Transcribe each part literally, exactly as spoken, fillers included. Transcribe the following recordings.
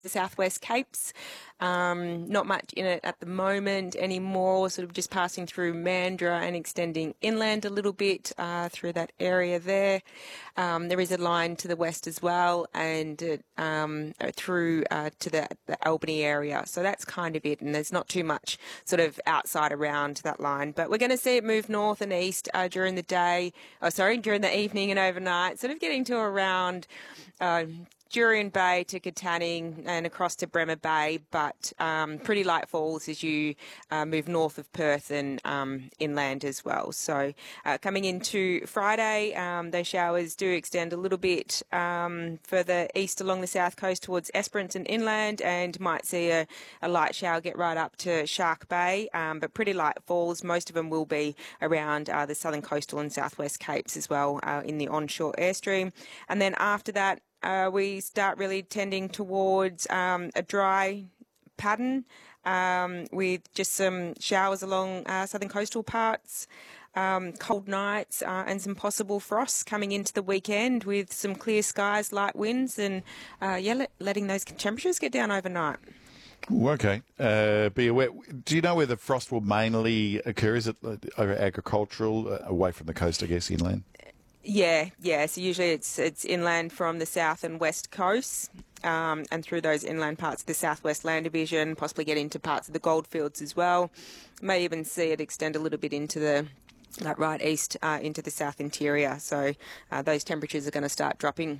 the Southwest Capes. Um, not much in it at the moment anymore, sort of just passing through Mandurah and extending inland a little bit uh, through that area there. Um, there is a line to the west as well, and uh, um, through uh, to the, the Albany area. So that's kind of it, and there's not too much sort of outside around that line. But we're going to see it move north and east uh, during the day, oh, sorry, during the evening and overnight, sort of getting to around Uh, Jurien Bay to Katanning and across to Bremer Bay, but um, pretty light falls as you uh, move north of Perth and um, inland as well. So uh, coming into Friday, um, those showers do extend a little bit um, further east along the south coast towards Esperance and inland, and might see a, a light shower get right up to Shark Bay, um, but pretty light falls. Most of them will be around uh, the southern coastal and southwest Capes as well uh, in the onshore airstream. And then after that, Uh, we start really tending towards um, a dry pattern um, with just some showers along uh, southern coastal parts, um, cold nights uh, and some possible frosts coming into the weekend with some clear skies, light winds, and uh, yeah, let, letting those temperatures get down overnight. Ooh, okay. Uh, be aware. Do you know where the frost will mainly occur? Is it over agricultural, uh, away from the coast, I guess, inland? Yeah, yeah. So usually it's it's inland from the south and west coasts, um, and through those inland parts of the Southwest Land Division, possibly get into parts of the goldfields as well. May even see it extend a little bit into the like right east uh, into the south interior. So uh, those temperatures are going to start dropping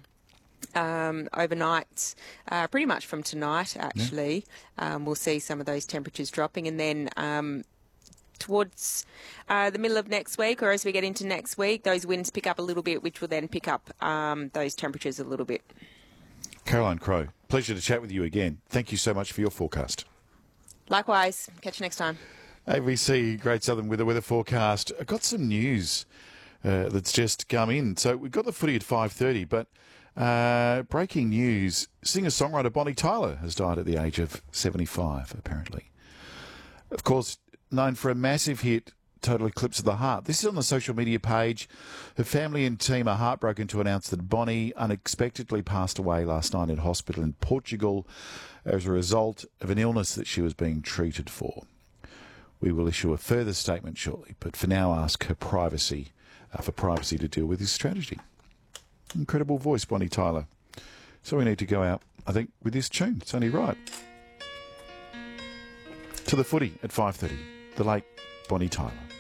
um, overnight, uh, pretty much from tonight. Actually, yeah. um, we'll see some of those temperatures dropping, and then. Um, Towards uh, the middle of next week, or as we get into next week, those winds pick up a little bit, which will then pick up um, those temperatures a little bit. Caroline Crowe, pleasure to chat with you again. Thank you so much for your forecast. Likewise. Catch you next time. A B C Great Southern Weather weather forecast. I've got some news uh, that's just come in. So we've got the footy at five thirty, but uh, breaking news, singer-songwriter Bonnie Tyler has died at the age of seventy-five, apparently. Of course, known for a massive hit, Total Eclipse of the Heart. This is on the social media page. Her family and team are heartbroken to announce that Bonnie unexpectedly passed away last night in hospital in Portugal as a result of an illness that she was being treated for. We will issue a further statement shortly, but for now ask her privacy, uh, for privacy to deal with this tragedy. Incredible voice, Bonnie Tyler. So we need to go out, I think, with this tune. It's only right. To the footy at five thirty. The late Bonnie Tyler.